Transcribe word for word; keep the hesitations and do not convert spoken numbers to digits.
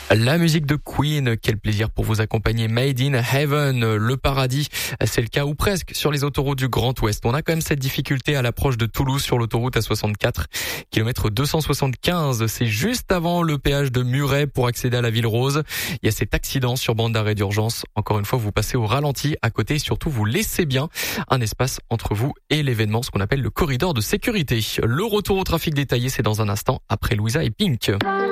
La musique de Queen, quel plaisir pour vous accompagner. Made in Heaven, le paradis, c'est le cas ou presque sur les autoroutes du Grand Ouest. On a quand même cette difficulté à l'approche de Toulouse sur l'autoroute A soixante-quatre, kilomètre deux cent soixante-quinze. C'est juste avant le péage de Muret pour accéder à la Ville Rose. Il y a cet accident sur bande d'arrêt d'urgence. Encore une fois, vous passez au ralenti à côté et surtout vous laissez bien un espace entre vous et l'événement, ce qu'on appelle le corridor de sécurité. Le retour au trafic détaillé, c'est dans un instant après Louisa et Pink.